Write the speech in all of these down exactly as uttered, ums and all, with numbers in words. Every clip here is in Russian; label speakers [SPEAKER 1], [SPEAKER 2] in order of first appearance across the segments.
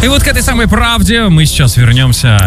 [SPEAKER 1] И вот к этой самой правде мы сейчас вернемся.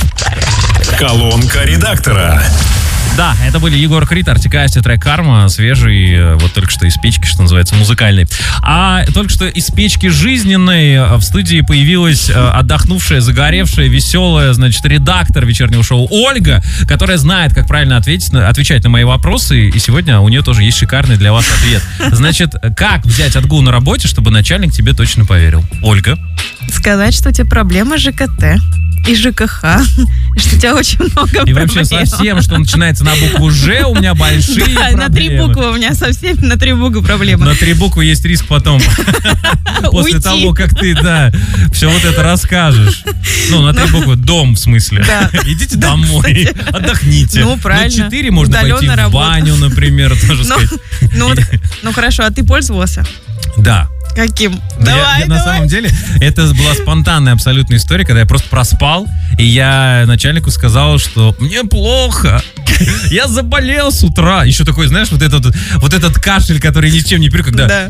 [SPEAKER 2] Колонка редактора.
[SPEAKER 1] Да, это были Егор Крид, Артик и Асти, трек «Карма», свежий, вот только что из печки, что называется, музыкальный. А только что из печки жизненной в студии появилась отдохнувшая, загоревшая, веселая, значит, редактор вечернего шоу Ольга, которая знает, как правильно ответить, отвечать на мои вопросы, и сегодня у нее тоже есть шикарный для вас ответ. Значит, как взять отгул на работе, чтобы начальник тебе точно поверил? Ольга?
[SPEAKER 3] Сказать, что у тебя проблемы ЖКТ и ЖКХ, и что у тебя очень много
[SPEAKER 1] и
[SPEAKER 3] проблем.
[SPEAKER 1] И вообще совсем, что начинается на букву Ж, у меня большие
[SPEAKER 3] да,
[SPEAKER 1] проблемы.
[SPEAKER 3] на три буквы у меня совсем, на три буквы проблемы.
[SPEAKER 1] На три буквы есть риск потом, после того, как ты, да, все вот это расскажешь. Ну, на три буквы, дом в смысле. Идите домой, отдохните.
[SPEAKER 3] Ну, правильно.
[SPEAKER 1] На четыре можно пойти в баню, например, тоже сказать.
[SPEAKER 3] Ну, хорошо, а ты пользовался?
[SPEAKER 1] Да.
[SPEAKER 3] Каким?
[SPEAKER 1] Давай, я, я, давай. На самом деле, это была спонтанная абсолютная история, когда я просто проспал, и я начальнику сказал, что мне плохо, я заболел с утра. Еще такой, знаешь, вот этот, вот этот кашель, который ни с чем не перек, когда
[SPEAKER 3] да.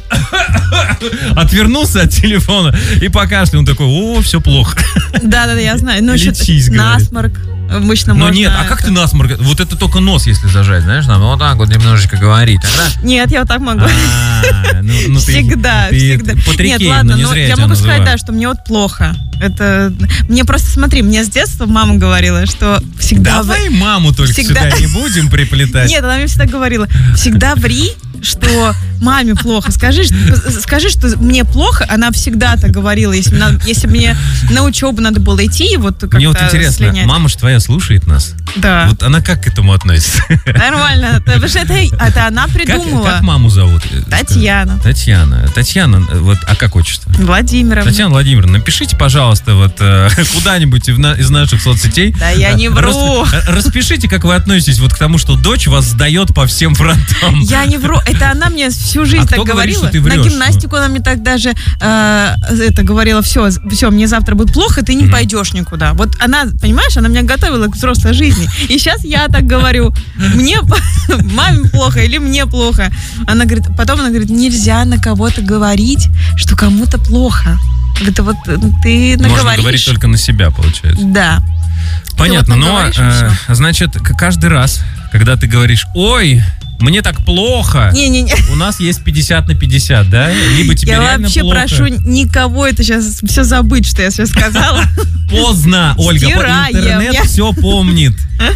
[SPEAKER 1] отвернулся от телефона и покашлял, он такой, о, все плохо.
[SPEAKER 3] Да-да-да, я знаю. Ну,
[SPEAKER 1] лечись,
[SPEAKER 3] насморк. Обычно
[SPEAKER 1] Но
[SPEAKER 3] можно...
[SPEAKER 1] нет, а как ты насморк? Вот это только нос, если зажать, знаешь, нам вот так вот немножечко говорить. Тогда...
[SPEAKER 3] Нет, я вот так могу.
[SPEAKER 1] А, ну, ну,
[SPEAKER 3] всегда,
[SPEAKER 1] ты,
[SPEAKER 3] всегда.
[SPEAKER 1] Ты, ты
[SPEAKER 3] нет, ладно,
[SPEAKER 1] не
[SPEAKER 3] но я могу сказать, да, что мне вот плохо. Это... Мне просто, смотри, мне с детства мама говорила, что всегда...
[SPEAKER 1] Давай маму только всегда... сюда не будем приплетать.
[SPEAKER 3] Нет, она мне всегда говорила, всегда ври, что маме плохо. Скажи, скажи, что мне плохо. Она всегда так говорила. Если, надо, если мне на учебу надо было идти, вот как-то
[SPEAKER 1] мне вот интересно,
[SPEAKER 3] слинять.
[SPEAKER 1] Мама же твоя слушает нас.
[SPEAKER 3] Да.
[SPEAKER 1] Вот она как к этому относится?
[SPEAKER 3] Нормально. Потому что это, это она придумала.
[SPEAKER 1] Как, как маму зовут?
[SPEAKER 3] Татьяна.
[SPEAKER 1] Татьяна. Татьяна, вот, а как отчество?
[SPEAKER 3] Владимировна.
[SPEAKER 1] Татьяна Владимировна, напишите, пожалуйста, вот э, куда-нибудь из наших соцсетей.
[SPEAKER 3] Да я не вру.
[SPEAKER 1] Рас, распишите, как вы относитесь вот к тому, что дочь вас сдает по всем фронтам.
[SPEAKER 3] Я не вру. Это она мне всю жизнь
[SPEAKER 1] а
[SPEAKER 3] так
[SPEAKER 1] кто
[SPEAKER 3] говорила.
[SPEAKER 1] Говорит, что ты врешь?
[SPEAKER 3] На гимнастику она мне так даже э, это говорила, все, все, мне завтра будет плохо, ты не mm-hmm. пойдешь никуда. Вот она, понимаешь, она меня готовила к взрослой жизни. И сейчас я так говорю, мне, маме плохо или мне плохо. Она говорит, потом она говорит, нельзя на кого-то говорить, что кому-то плохо. Это вот ты наговоришь.
[SPEAKER 1] Можно говорить только на себя, получается.
[SPEAKER 3] Да.
[SPEAKER 1] Понятно, вот но, э, значит, каждый раз, когда ты говоришь, ой, мне так плохо.
[SPEAKER 3] Не-не-не.
[SPEAKER 1] У нас есть пятьдесят на пятьдесят, да? Либо тебе
[SPEAKER 3] я
[SPEAKER 1] реально
[SPEAKER 3] вообще
[SPEAKER 1] плохо.
[SPEAKER 3] прошу никого это сейчас все забыть, что я сейчас сказала.
[SPEAKER 1] Поздно, Ольга, интернет все помнит.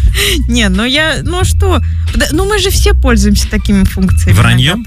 [SPEAKER 3] Не, ну я, ну что, ну мы же все пользуемся такими функциями.
[SPEAKER 1] Враньем?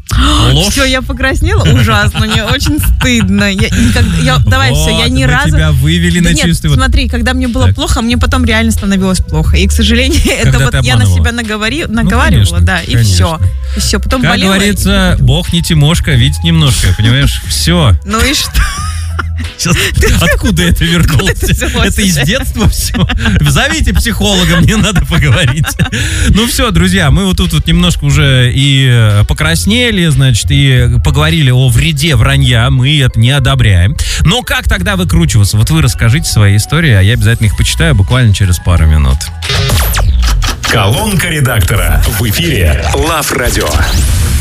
[SPEAKER 3] Ложь. Все, я покраснела, ужасно, мне очень стыдно. Я, никогда, я, давай вот, все, я ни
[SPEAKER 1] мы
[SPEAKER 3] разу...
[SPEAKER 1] тебя вывели
[SPEAKER 3] да
[SPEAKER 1] на
[SPEAKER 3] нет,
[SPEAKER 1] чистый...
[SPEAKER 3] смотри, когда мне было
[SPEAKER 1] так.
[SPEAKER 3] плохо, мне потом реально становилось плохо. И, к сожалению,
[SPEAKER 1] когда
[SPEAKER 3] это вот я на себя наговори, наговаривала, ну, конечно, да, и конечно. все. И все, потом
[SPEAKER 1] как
[SPEAKER 3] болела. Как
[SPEAKER 1] говорится, и... Бог не Тимошка, видит немножко, понимаешь? Все.
[SPEAKER 3] Ну и что?
[SPEAKER 1] Сейчас, откуда это вернулось? Это из детства все? Зовите психолога, мне надо поговорить. Ну все, друзья, мы вот тут вот немножко уже и покраснели, значит, и поговорили о вреде вранья, мы это не одобряем. Но как тогда выкручиваться? Вот вы расскажите свои истории, а я обязательно их почитаю буквально через пару минут.
[SPEAKER 2] Колонка редактора. В эфире Лав Радио.